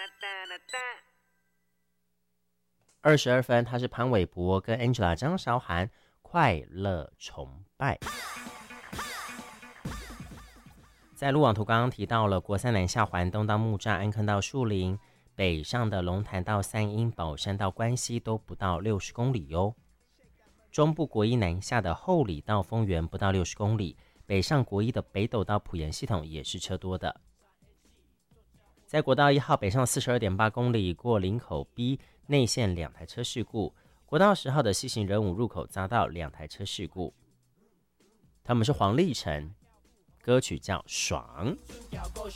22分，他是潘玮柏跟 Angela 张韶涵快乐崇拜。在路网图刚刚提到了国三南下环东到木栅、安坑到树林，北上的龙潭到三阴、宝山到关西都不到60公里哟。中部国一南下的后里到丰原不到60公里，北上国一的北斗到埔盐系统也是车多的。在国道1号北上42.8公里，过林口 B 内线2台车事故，国道10号的西行仁武入口遭到2台车事故。他们是黄立成，歌曲叫《爽》。